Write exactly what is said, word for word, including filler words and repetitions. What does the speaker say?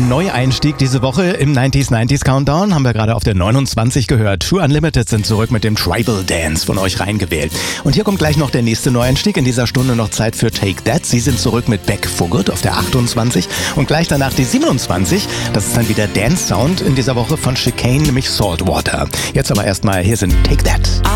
Neueinstieg diese Woche im neunziger neunzig Countdown. Haben wir gerade auf der neunundzwanzig gehört. True Unlimited sind zurück mit dem Tribal Dance von euch reingewählt. Und hier kommt gleich noch der nächste Neueinstieg. In dieser Stunde noch Zeit für Take That. Sie sind zurück mit Back for Good auf der achtundzwanzig. Und gleich danach die siebenundzwanzig. Das ist dann wieder Dance Sound in dieser Woche von Chicane, nämlich Saltwater. Jetzt aber erstmal, hier sind Take That.